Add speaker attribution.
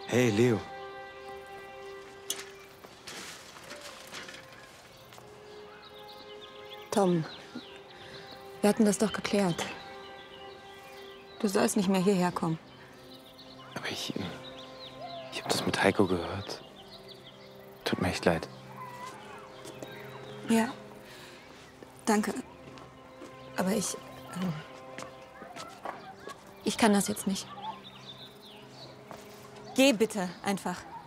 Speaker 1: Hey, Leo.
Speaker 2: Tom, wir hatten das doch geklärt. Du sollst nicht mehr hierher kommen.
Speaker 1: Aber ich habe das mit Heiko gehört. Tut mir echt leid.
Speaker 2: Ja, danke. Aber ich kann das jetzt nicht. Geh bitte einfach.